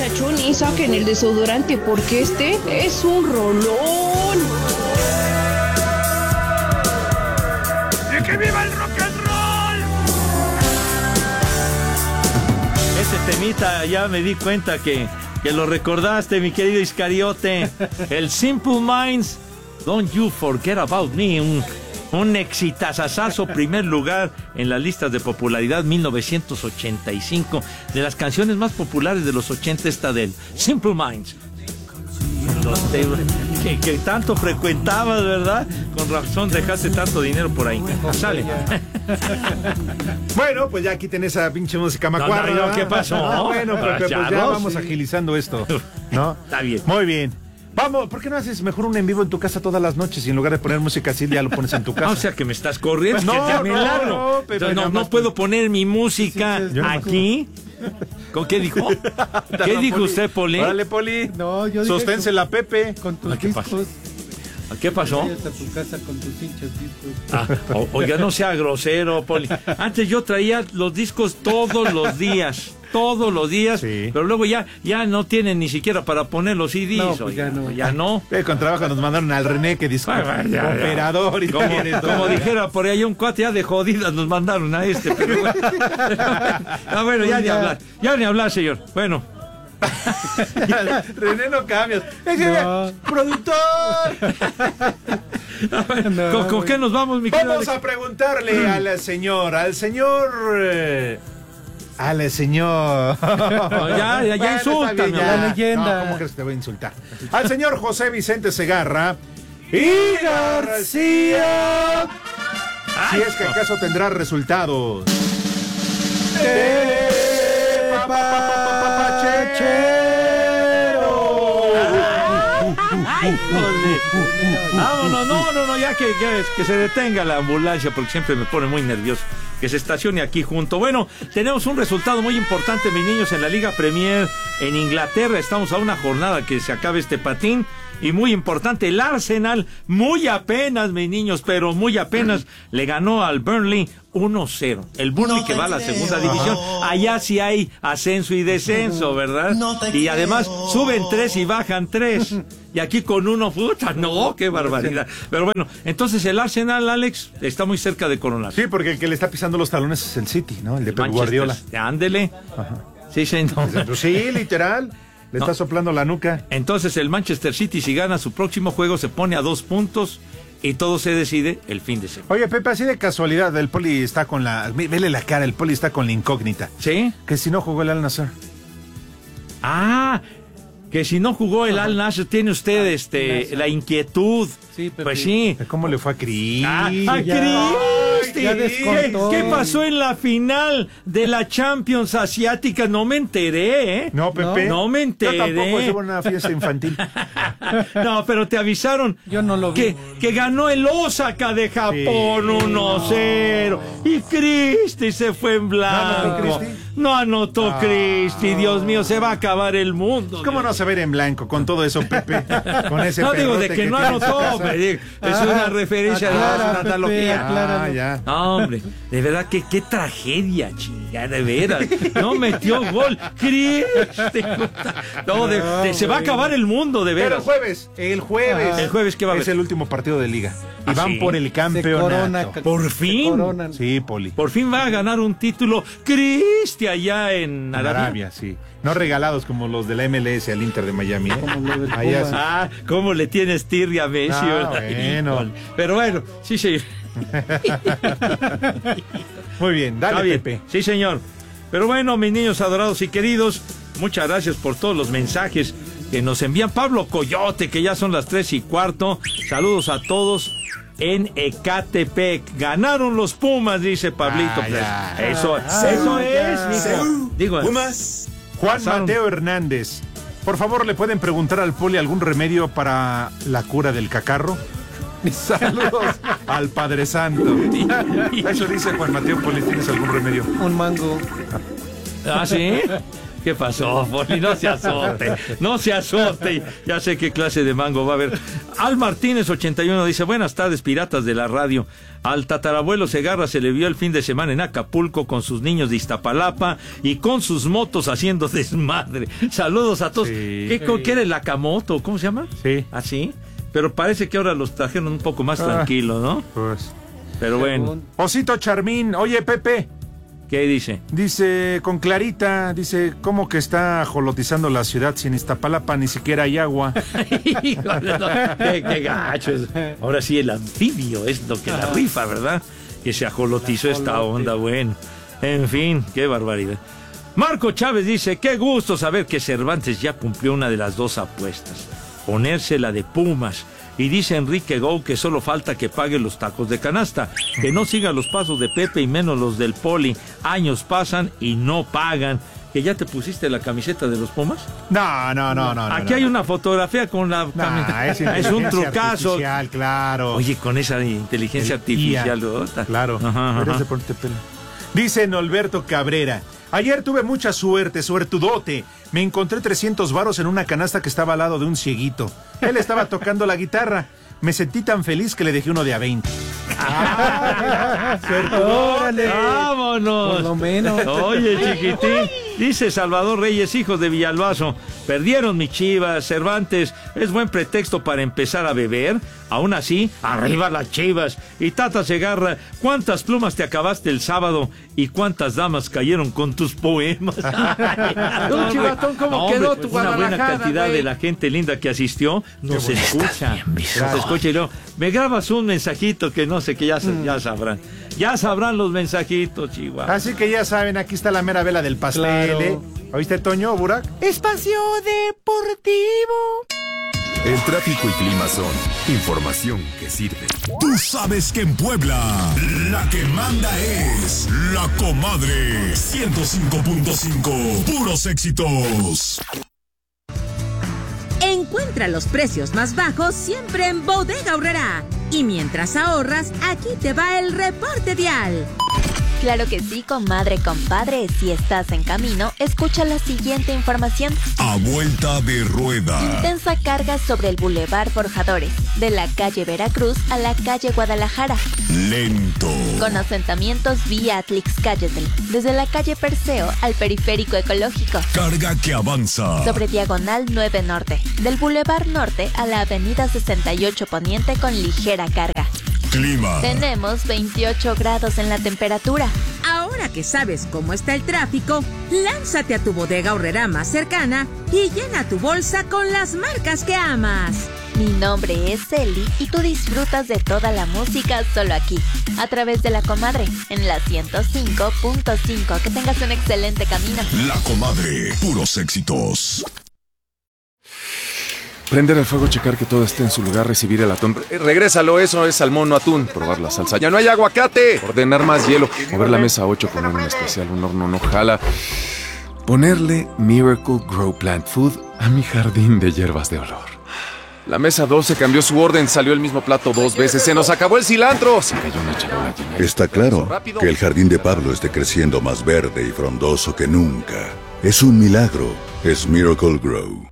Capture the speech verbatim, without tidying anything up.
muchachón y saquen el desodorante porque este es un rolón. ¡Y que viva el rock and roll! Ese temita ya me di cuenta que, que lo recordaste, mi querido Iscariote. El Simple Minds, Don't You Forget About Me, un... Un exitazazazo, primer lugar en las listas de popularidad mil novecientos ochenta y cinco. De las canciones más populares de los ochenta, esta del Simple Minds. Que, que tanto frecuentabas, ¿verdad? Con razón dejaste tanto dinero por ahí. Sale. Bueno, pues ya aquí tenés esa pinche música macuarra. No, no, no, ¿qué pasó? Ah, bueno, pero, pues ya, ya vamos sí. agilizando esto, ¿no? Está bien. Muy bien. Vamos, ¿por qué no haces mejor un en vivo en tu casa todas las noches y en lugar de poner música así ya lo pones en tu casa? Ah, o sea que me estás corriendo. No, que no, no, no, Pepe, no, no puedo poner mi música sí, sí, aquí. ¿Con qué dijo? ¿Qué dijo Poli. usted, Poli? Órale, Poli. No, yo dije Sosténsela, Pepe. Con tus ¿Qué discos. ¿Qué pasó? Vayas a tu casa con tus hinchas discos. Ah, o, oiga, no sea grosero, Poli. Antes yo traía los discos todos los días. Todos los días, sí. Pero luego ya ya no tienen ni siquiera para poner los C Ds. No, pues ya no. Ya no. Eh, con trabajo nos mandaron al René que disco ah, ya, operador ya. y como, como dijera por ahí un cuate ya de jodidas nos mandaron a este. Pero bueno, ah, bueno ya ni hablar, ya ni hablar, señor. Bueno. René no cambias. No. ¡Productor! No, ¿Con, ¿Con qué nos vamos, mi querido? Vamos a preguntarle al señor, al señor... Eh... Al señor. No, ya, ya, ya insulta, la leyenda. No, ¿cómo crees que te voy a insultar? Al señor José Vicente Segarra y García. Si es que acaso tendrá resultados. Vámonos, no, no, no, ya que, que, que se detenga la ambulancia porque siempre me pone muy nervioso. Que se estacione aquí junto. Bueno, tenemos un resultado muy importante, mis niños, en la Liga Premier en Inglaterra. Estamos a una jornada que se acabe este patín. Y muy importante, el Arsenal, muy apenas, mis niños, pero muy apenas, le ganó al Burnley uno cero. El Burnley que va a la segunda división. Allá sí hay ascenso y descenso, ¿verdad? Y además suben tres y bajan tres. Y aquí con uno, puta, no, qué barbaridad. Pero bueno, entonces el Arsenal, Alex, está muy cerca de coronar. Sí, porque el que le está pisando los talones es el City, ¿no? El de Pep Guardiola. Ándele. Sí, señor. Sí, literal. Le no. está soplando la nuca. Entonces el Manchester City, si gana su próximo juego, se pone a dos puntos y todo se decide el fin de semana. Oye, Pepe, así de casualidad, el Poli está con la... Vele la cara, el Poli está con la incógnita. ¿Sí? Que si no jugó el Al Nassr. Ah, que si no jugó el Al Nassr, tiene usted este la inquietud. Sí, Pepe. Pues sí. ¿Cómo le fue a Cristi? Ah, a Cristi. ¿Qué, ¿Qué pasó en la final de la Champions Asiática? No me enteré, ¿eh? No, Pepe. No, no me enteré. Yo tampoco estuve en una fiesta infantil. No, pero te avisaron. Yo no lo vi. Que, que ganó el Osaka de Japón sí, uno cero. No. Y Cristi se fue en blanco. ¿No anotó Cristi? No anotó ah. Cristi. Dios mío, se va a acabar el mundo. ¿Cómo no se ve en blanco con todo eso, Pepe? Con ese no digo de que, que no anotó. Es ah, una referencia, aclara, no es una analogía. Ah, ya. No, hombre, de verdad que qué tragedia, chingada, de veras. No metió gol. Cristi. No, de, de, se va a acabar el mundo, de veras. Pero el jueves, el jueves. Ah, el jueves, ¿qué va a haber? Es el último partido de liga. Y ¿Ah, van sí? por el campeonato. Corona, por fin. Sí, Poli. Por fin va a ganar un título Cristi allá en Arabia. En Arabia, sí. No regalados como los de la M L S al Inter de Miami. ¿eh? Allá, sí. Ah, ¿cómo le tienes tirria a Messi? Ah, bueno. Pero bueno, sí, sí. Muy bien, dale, bien. Pepe. Sí, señor. Pero bueno, mis niños adorados y queridos, muchas gracias por todos los mensajes que nos envían. Pablo Coyote, que ya son las tres y cuarto. Saludos a todos en Ecatepec. Ganaron los Pumas, dice Pablito. Ah, pues, eso, ah, eso es, mijo. Digo, Pumas. Juan pasaron. Mateo Hernández. Por favor, ¿le pueden preguntar al Poli algún remedio para la cura del cacarro? Saludos al Padre Santo. Eso dice Juan Mateo Poli. ¿Tienes algún remedio? Un mango. ¿Ah, sí? ¿Qué pasó, Poli? No se azote, no se azote. Ya sé qué clase de mango va a haber. Al Martínez ochenta y uno dice, buenas tardes, piratas de la radio. Al tatarabuelo Segarra se le vio el fin de semana en Acapulco con sus niños de Iztapalapa y con sus motos haciendo desmadre. Saludos a todos. Sí. ¿Qué, Sí. ¿Qué era el Akamoto? ¿Cómo se llama? Sí. ¿Así? Pero parece que ahora los trajeron un poco más Ah. tranquilos, ¿no? Pues. Pero bueno, Osito Charmín, oye, Pepe. ¿qué dice? Dice, con Clarita, dice, ¿cómo que está ajolotizando la ciudad sin Iztapalapa? Ni siquiera hay agua. Híjole, no, qué, qué gachos. Ahora sí, el anfibio es lo que la rifa, ¿verdad? Que se ajolotizó esta onda, bueno. En fin, qué barbaridad. Marco Chávez dice, qué gusto saber que Cervantes ya cumplió una de las dos apuestas, ponérsela de Pumas. Y dice Enrique Gou que solo falta que pague los tacos de canasta, que no siga los pasos de Pepe y menos los del Poli. Años pasan y no pagan. ¿Que ya te pusiste la camiseta de los Pumas? No, no, no, no. Aquí no, hay no. una fotografía con la Nah, camiseta. es, Es un inteligencia trucazo. artificial, claro. Oye, con esa inteligencia El artificial, I A, ¿verdad? claro. Ajá, ajá. Deberías de ponerte pelo. Dice Norberto Cabrera, ayer tuve mucha suerte, suertudote. Me encontré trescientos varos en una canasta que estaba al lado de un cieguito. Él estaba tocando la guitarra. Me sentí tan feliz que le dejé uno de a veinte. ¡Órale! ¡Vámonos! Por lo menos. Oye, chiquitín, dice Salvador Reyes, hijos de Villalbazo, perdieron mis Chivas. Cervantes es buen pretexto para empezar a beber. Aún así, arriba las Chivas. Y Tata Segarra, ¿cuántas plumas te acabaste el sábado y cuántas damas cayeron con tus poemas? Tú, chivatón, ¿cómo quedó tu Una buena Guadalajara, cantidad güey? de la gente linda que asistió nos Qué bonito. escucha. Nos escucha y luego, me grabas un mensajito que no sé, que ya, sa- ya sabrán. Ya sabrán los mensajitos, Chihuahua. Así que ya saben, aquí está la mera vela del pastel, Claro. ¿eh? ¿Oíste, Toño, Burak? Espacio Deportivo. El tráfico y clima son información que sirve. Tú sabes que en Puebla la que manda es La Comadre ciento cinco punto cinco. Puros éxitos. Encuentra los precios más bajos siempre en Bodega Aurrerá. Y mientras ahorras, aquí te va el reporte vial. Claro que sí, comadre, compadre. Si estás en camino, escucha la siguiente información. A vuelta de rueda. Intensa carga sobre el Boulevard Forjadores, de la calle Veracruz a la calle Guadalajara. Lento. Con asentamientos vía Atlixcáyotl, desde la calle Perseo al Periférico Ecológico. Carga que avanza. Sobre Diagonal nueve Norte, del Boulevard Norte a la Avenida sesenta y ocho Poniente con ligera carga. Clima. Tenemos veintiocho grados en la temperatura. Ahora que sabes cómo está el tráfico, lánzate a tu Bodega Aurrerá más cercana y llena tu bolsa con las marcas que amas. Mi nombre es Eli y tú disfrutas de toda la música solo aquí, a través de La Comadre, en la ciento cinco punto cinco. Que tengas un excelente camino. La Comadre. Puros éxitos. Prender el fuego, checar que todo esté en su lugar, recibir el atún. Eh, Regrésalo, eso es salmón, no atún. Probar la salsa. ¡Ya no hay aguacate! Ordenar más hielo. Mover la mesa ocho, poner un especial, un horno no jala. Ponerle Miracle Grow Plant Food a mi jardín de hierbas de olor. La mesa doce cambió su orden, salió el mismo plato dos veces. ¡Se nos acabó el cilantro! Se cayó una charola llena de- Está claro que el jardín de Pablo esté creciendo más verde y frondoso que nunca. Es un milagro. Es Miracle Grow.